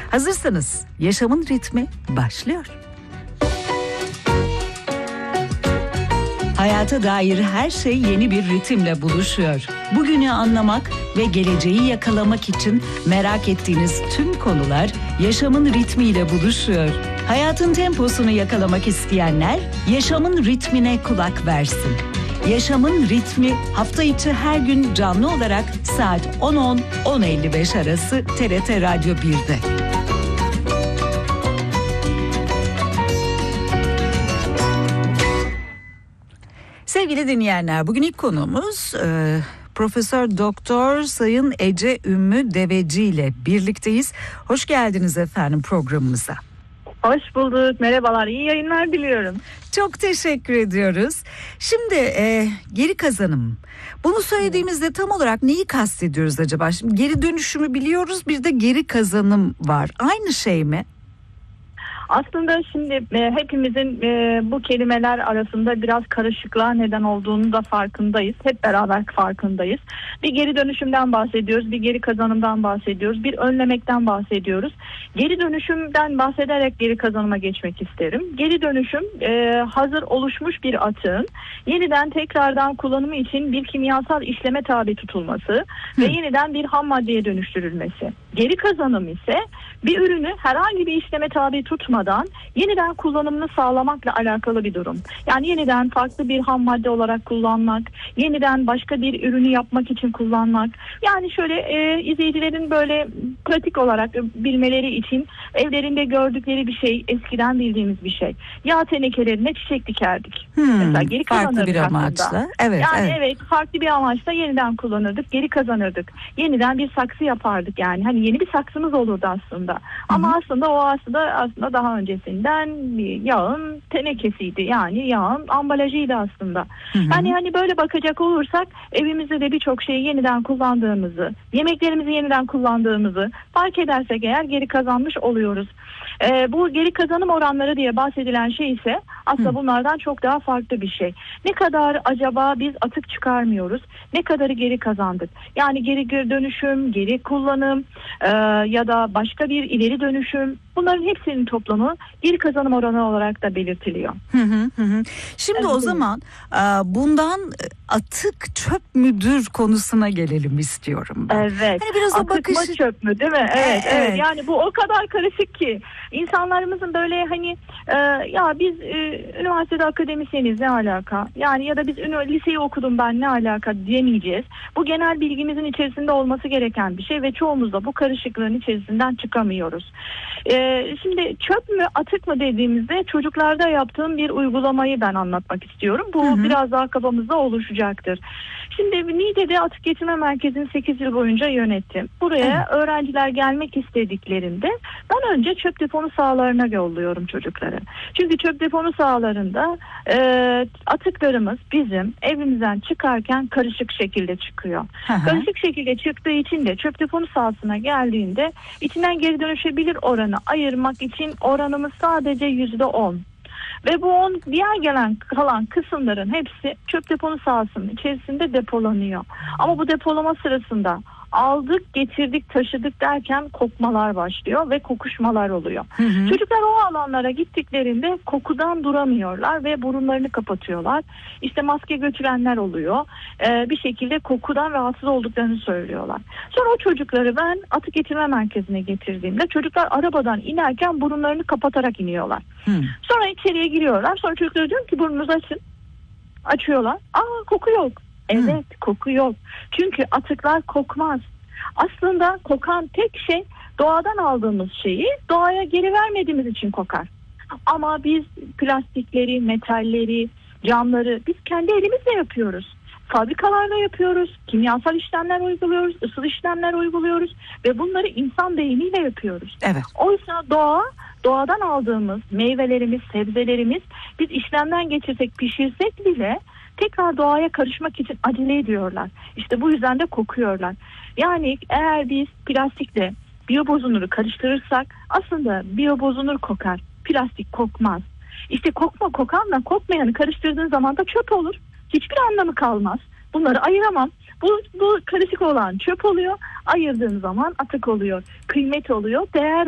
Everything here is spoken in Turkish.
Hazırsanız Yaşamın Ritmi başlıyor. Hayata dair her şey yeni bir ritimle buluşuyor. Bugünü anlamak ve geleceği yakalamak için merak ettiğiniz tüm konular yaşamın ritmiyle buluşuyor. Hayatın temposunu yakalamak isteyenler yaşamın ritmine kulak versin. Yaşamın Ritmi hafta içi her gün canlı olarak saat 10.10-10.55 arası TRT Radyo 1'de. Sevgili dinleyenler, bugün ilk konuğumuz Profesör Doktor Sayın Ece Ümmü Deveci ile birlikteyiz. Hoş geldiniz efendim programımıza. Hoş bulduk. Merhabalar. İyi yayınlar diliyorum. Çok teşekkür ediyoruz. Şimdi geri kazanım. Bunu söylediğimizde tam olarak neyi kastediyoruz acaba? Şimdi geri dönüşümü biliyoruz, bir de geri kazanım var. Aynı şey mi? Aslında şimdi hepimizin bu kelimeler arasında biraz karışıklığa neden olduğunu da farkındayız. Hep beraber farkındayız. Bir geri dönüşümden bahsediyoruz, bir geri kazanımdan bahsediyoruz, bir önlemekten bahsediyoruz. Geri dönüşümden bahsederek geri kazanıma geçmek isterim. Geri dönüşüm hazır oluşmuş bir atığın yeniden tekrardan kullanımı için bir kimyasal işleme tabi tutulması ve yeniden bir ham maddeye dönüştürülmesi. Geri kazanım ise bir ürünü herhangi bir işleme tabi tutmadan yeniden kullanımını sağlamakla alakalı bir durum. Yani yeniden farklı bir ham madde olarak kullanmak, yeniden başka bir ürünü yapmak için kullanmak. Yani şöyle izleyicilerin böyle pratik olarak bilmeleri için evlerinde gördükleri bir şey, eskiden bildiğimiz bir şey. Yağ tenekelerine çiçek dikerdik. Mesela geri farklı bir amaçla. Aslında. Evet, yani evet farklı bir amaçla yeniden kullanırdık, geri kazanırdık. Yeniden bir saksı yapardık yani. Hani yeni bir saksımız olurdu aslında. Ama aslında o aslında daha öncesinden bir yağın tenekesiydi. Yani yağın ambalajıydı aslında. Yani hani böyle bakacak olursak evimizde de birçok şeyi yeniden kullandığımızı, yemeklerimizi yeniden kullandığımızı fark edersek eğer geri kazanmış oluyoruz. Bu geri kazanım oranları diye bahsedilen şey ise aslında bunlardan çok daha farklı bir şey. Ne kadar acaba biz atık çıkarmıyoruz, ne kadarı geri kazandık? Yani geri dönüşüm, geri kullanım ya da başka bir ileri dönüşüm, bunların hepsinin toplamı geri kazanım oranı olarak da belirtiliyor. Şimdi o zaman bundan atık çöp müdür konusuna gelelim istiyorum ben. Evet. Hani biraz atık mı çöp mü değil mi? Evet. Yani bu o kadar karışık ki insanlarımızın böyle hani ya biz üniversitede akademisyeniz ne alaka? Yani ya da biz liseyi okudum ben ne alaka diyemeyeceğiz. Bu genel bilgimizin içerisinde olması gereken bir şey ve çoğumuz da bu karışıklığın içerisinden çıkamıyoruz. Şimdi çöp mü atık mı dediğimizde çocuklarda yaptığım bir uygulamayı ben anlatmak istiyorum. Bu biraz daha kafamızda oluşacaktır. Şimdi Niğde'de Atık Getirme Merkezi'ni 8 yıl boyunca yönettim. Buraya öğrenciler gelmek istediklerinde ben önce çöp deponu sahalarına yolluyorum çocukları. Çünkü çöp deponu sahalarında atıklarımız bizim evimizden çıkarken karışık şekilde çıkıyor. Karışık şekilde çıktığı için de çöp deponu sahasına geldiğinde içinden geri dönüşebilir oranı ayırmak için oranımız sadece %10. Ve bu diğer kalan kısımların hepsi çöp deponu sahasının içerisinde depolanıyor. Ama bu depolama sırasında aldık, getirdik, taşıdık derken kokmalar başlıyor ve kokuşmalar oluyor. Çocuklar o alanlara gittiklerinde kokudan duramıyorlar ve burunlarını kapatıyorlar. İşte maske götürenler oluyor. Bir şekilde kokudan rahatsız olduklarını söylüyorlar. Sonra o çocukları ben atık getirme merkezine getirdiğimde çocuklar arabadan inerken burunlarını kapatarak iniyorlar. Sonra içeriye giriyorlar. Sonra çocuklara diyorum ki burnunuzu açın. Açıyorlar. Koku yok. Evet, koku yok. Çünkü atıklar kokmaz. Aslında kokan tek şey doğadan aldığımız şeyi doğaya geri vermediğimiz için kokar. Ama biz plastikleri, metalleri, camları biz kendi elimizle yapıyoruz. Fabrikalarda yapıyoruz, kimyasal işlemler uyguluyoruz, ısıl işlemler uyguluyoruz ve bunları insan beyniyle yapıyoruz. Evet. Oysa doğadan aldığımız meyvelerimiz, sebzelerimiz biz işlemden geçirsek, pişirsek bile tekrar doğaya karışmak için acele ediyorlar. İşte bu yüzden de kokuyorlar. Yani eğer biz plastikle biyobozunuru karıştırırsak aslında biyobozunur kokar. Plastik kokmaz. İşte kokanla kokmayanı karıştırdığın zaman da çöp olur. Hiçbir anlamı kalmaz. Bunları ayıramam. Bu karışık olan çöp oluyor. Ayırdığın zaman atık oluyor. Kıymet oluyor. Değer